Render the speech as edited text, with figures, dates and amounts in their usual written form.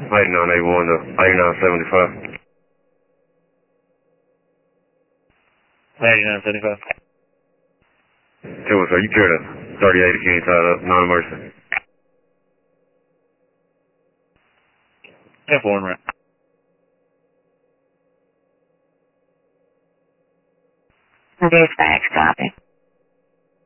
Hiding on A1 to hiding on 75. Hiding on 75. Two, sir, you clear the 38 if you ain't tied up. Non-emergency. 10-4 right. Dispatch, copy.